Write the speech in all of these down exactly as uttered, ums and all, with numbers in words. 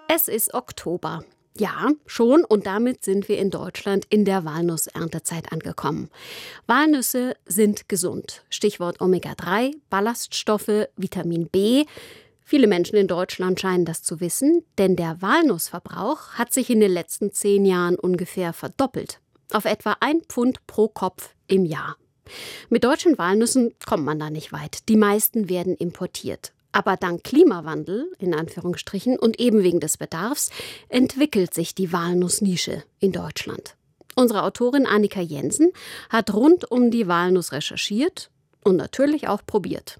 Es ist Oktober. Ja, schon, und damit sind wir in Deutschland in der Walnusserntezeit angekommen. Walnüsse sind gesund. Stichwort Omega drei, Ballaststoffe, Vitamin B. Viele Menschen in Deutschland scheinen das zu wissen, denn der Walnussverbrauch hat sich in den letzten zehn Jahren ungefähr verdoppelt. Auf etwa ein Pfund pro Kopf im Jahr. Mit deutschen Walnüssen kommt man da nicht weit. Die meisten werden importiert. Aber dank Klimawandel, in Anführungsstrichen, und eben wegen des Bedarfs, entwickelt sich die Walnussnische in Deutschland. Unsere Autorin Annika Jensen hat rund um die Walnuss recherchiert und natürlich auch probiert.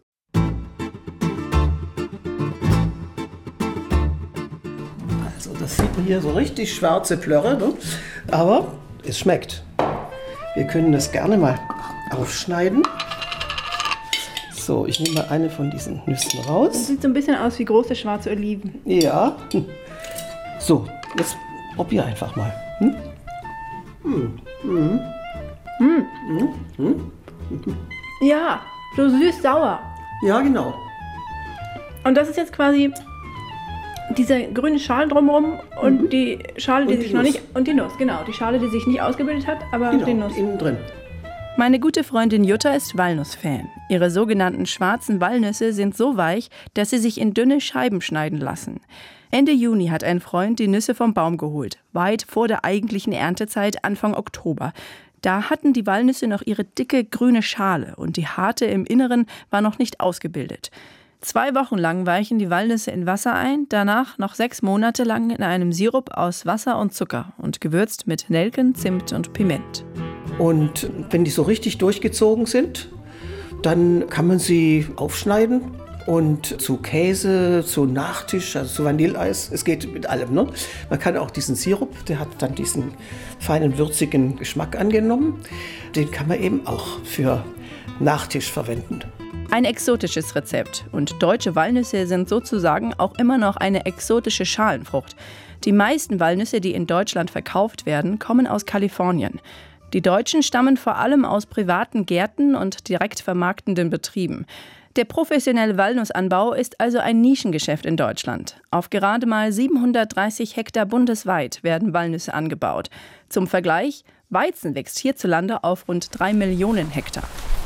Also das sieht man hier so richtig schwarze Plörre, ne? Aber es schmeckt. Wir können das gerne mal aufschneiden. So, ich nehme mal eine von diesen Nüssen raus. Das sieht so ein bisschen aus wie große schwarze Oliven. Ja. So, jetzt probier einfach mal. Hm? Hm. Hm. Hm. Hm. Hm. Ja, so süß-sauer. Ja, genau. Und das ist jetzt quasi dieser grüne Schal drumherum und mhm. die Schale, die und sich die noch Nuss. nicht... Und die Nuss, genau. Die Schale, die sich nicht ausgebildet hat, aber Genau, die Nuss. innen drin. Meine gute Freundin Jutta ist Walnuss-Fan. Ihre sogenannten schwarzen Walnüsse sind so weich, dass sie sich in dünne Scheiben schneiden lassen. Ende Juni hat ein Freund die Nüsse vom Baum geholt, weit vor der eigentlichen Erntezeit Anfang Oktober. Da hatten die Walnüsse noch ihre dicke grüne Schale und die harte im Inneren war noch nicht ausgebildet. Zwei Wochen lang weichen die Walnüsse in Wasser ein, danach noch sechs Monate lang in einem Sirup aus Wasser und Zucker und gewürzt mit Nelken, Zimt und Piment. Und wenn die so richtig durchgezogen sind, dann kann man sie aufschneiden und zu Käse, zu Nachtisch, also zu Vanilleeis, es geht mit allem, ne? Man kann auch diesen Sirup, der hat dann diesen feinen, würzigen Geschmack angenommen, den kann man eben auch für Nachtisch verwenden. Ein exotisches Rezept. Und deutsche Walnüsse sind sozusagen auch immer noch eine exotische Schalenfrucht. Die meisten Walnüsse, die in Deutschland verkauft werden, kommen aus Kalifornien. Die Deutschen stammen vor allem aus privaten Gärten und direkt vermarktenden Betrieben. Der professionelle Walnussanbau ist also ein Nischengeschäft in Deutschland. Auf gerade mal siebenhundertdreißig Hektar bundesweit werden Walnüsse angebaut. Zum Vergleich, Weizen wächst hierzulande auf rund drei Millionen Hektar.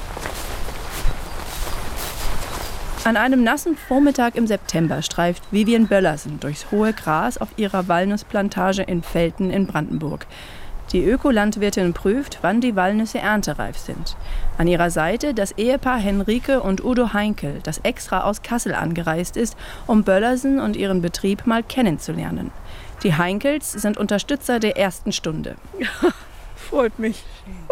An einem nassen Vormittag im September streift Vivian Böllersen durchs hohe Gras auf ihrer Walnussplantage in Velten in Brandenburg. Die Ökolandwirtin prüft, wann die Walnüsse erntereif sind. An ihrer Seite das Ehepaar Henrike und Udo Heinkel, das extra aus Kassel angereist ist, um Böllersen und ihren Betrieb mal kennenzulernen. Die Heinkels sind Unterstützer der ersten Stunde. Freut mich.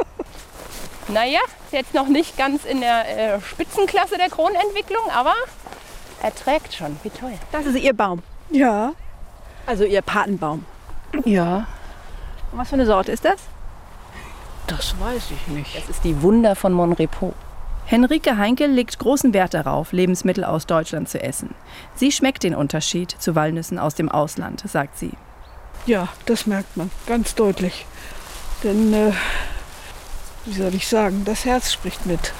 Naja, jetzt noch nicht ganz in der äh, Spitzenklasse der Kronentwicklung, aber er trägt schon. Wie toll. Das ist Ihr Baum. Ja. Also Ihr Patenbaum. Ja. Und was für eine Sorte ist das? Das weiß ich nicht. Das ist die Wunder von Monrepos. Henrike Heinkel legt großen Wert darauf, Lebensmittel aus Deutschland zu essen. Sie schmeckt den Unterschied zu Walnüssen aus dem Ausland, sagt sie. Ja, das merkt man ganz deutlich. Denn, äh, wie soll ich sagen, das Herz spricht mit.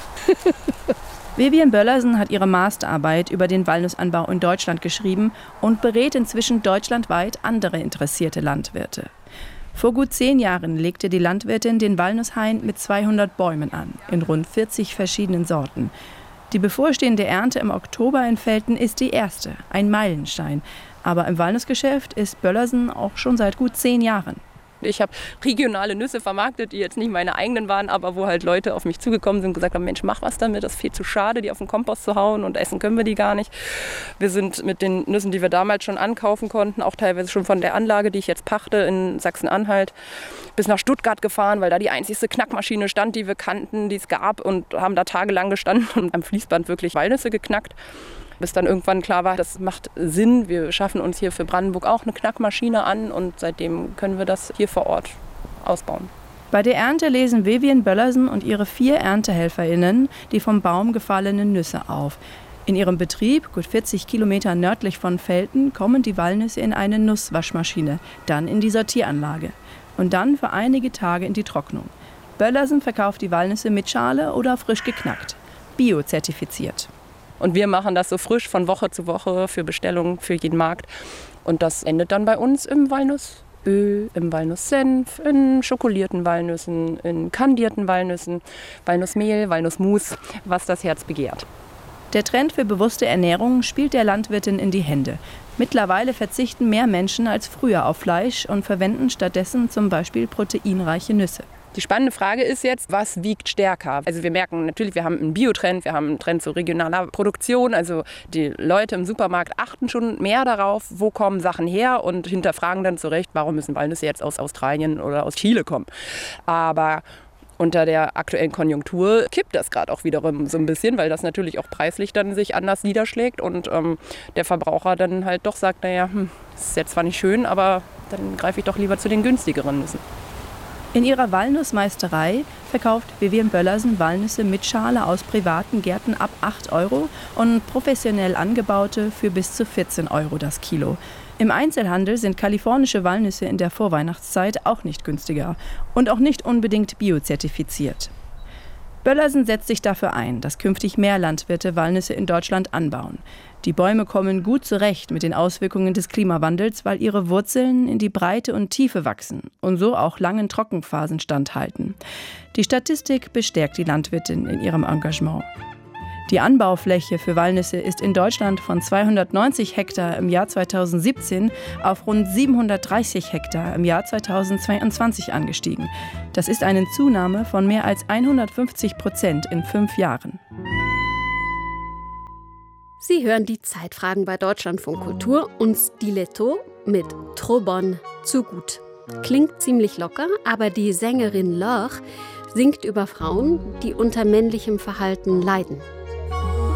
Vivian Böllersen hat ihre Masterarbeit über den Walnussanbau in Deutschland geschrieben und berät inzwischen deutschlandweit andere interessierte Landwirte. Vor gut zehn Jahren legte die Landwirtin den Walnusshain mit zweihundert Bäumen an, in rund vierzig verschiedenen Sorten. Die bevorstehende Ernte im Oktober in Velten ist die erste, ein Meilenstein. Aber im Walnussgeschäft ist Böllersen auch schon seit gut zehn Jahren. Ich habe regionale Nüsse vermarktet, die jetzt nicht meine eigenen waren, aber wo halt Leute auf mich zugekommen sind und gesagt haben, Mensch, mach was damit, das ist viel zu schade, die auf den Kompost zu hauen und essen können wir die gar nicht. Wir sind mit den Nüssen, die wir damals schon ankaufen konnten, auch teilweise schon von der Anlage, die ich jetzt pachte in Sachsen-Anhalt, bis nach Stuttgart gefahren, weil da die einzigste Knackmaschine stand, die wir kannten, die es gab, und haben da tagelang gestanden und am Fließband wirklich Walnüsse geknackt. Bis dann irgendwann klar war, das macht Sinn. Wir schaffen uns hier für Brandenburg auch eine Knackmaschine an und seitdem können wir das hier vor Ort ausbauen. Bei der Ernte lesen Vivian Böllersen und ihre vier ErntehelferInnen die vom Baum gefallenen Nüsse auf. In ihrem Betrieb, gut vierzig Kilometer nördlich von Velten, kommen die Walnüsse in eine Nusswaschmaschine, dann in die Sortieranlage und dann für einige Tage in die Trocknung. Böllersen verkauft die Walnüsse mit Schale oder frisch geknackt, biozertifiziert. Und wir machen das so frisch von Woche zu Woche für Bestellungen für jeden Markt. Und das endet dann bei uns im Walnussöl, im Walnusssenf, in schokolierten Walnüssen, in kandierten Walnüssen, Walnussmehl, Walnussmus, was das Herz begehrt. Der Trend für bewusste Ernährung spielt der Landwirtin in die Hände. Mittlerweile verzichten mehr Menschen als früher auf Fleisch und verwenden stattdessen zum Beispiel proteinreiche Nüsse. Die spannende Frage ist jetzt, was wiegt stärker? Also wir merken natürlich, wir haben einen Biotrend, wir haben einen Trend zu regionaler Produktion. Also die Leute im Supermarkt achten schon mehr darauf, wo kommen Sachen her und hinterfragen dann zu Recht, warum müssen Walnüsse jetzt aus Australien oder aus Chile kommen. Aber unter der aktuellen Konjunktur kippt das gerade auch wiederum so ein bisschen, weil das natürlich auch preislich dann sich anders niederschlägt und ähm, der Verbraucher dann halt doch sagt, naja, hm, das ist jetzt zwar nicht schön, aber dann greife ich doch lieber zu den günstigeren Nüssen. In ihrer Walnussmeisterei verkauft Vivian Böllersen Walnüsse mit Schale aus privaten Gärten ab acht Euro und professionell angebaute für bis zu vierzehn Euro das Kilo. Im Einzelhandel sind kalifornische Walnüsse in der Vorweihnachtszeit auch nicht günstiger und auch nicht unbedingt biozertifiziert. Böllersen setzt sich dafür ein, dass künftig mehr Landwirte Walnüsse in Deutschland anbauen. Die Bäume kommen gut zurecht mit den Auswirkungen des Klimawandels, weil ihre Wurzeln in die Breite und Tiefe wachsen und so auch langen Trockenphasen standhalten. Die Statistik bestärkt die Landwirtin in ihrem Engagement. Die Anbaufläche für Walnüsse ist in Deutschland von zweihundertneunzig Hektar im Jahr zweitausendsiebzehn auf rund siebenhundertdreißig Hektar im Jahr zweitausendzweiundzwanzig angestiegen. Das ist eine Zunahme von mehr als hundertfünfzig Prozent in fünf Jahren. Sie hören die Zeitfragen bei Deutschlandfunk Kultur und Stiletto mit Trop bon, zu gut. Klingt ziemlich locker, aber die Sängerin Lör singt über Frauen, die unter männlichem Verhalten leiden.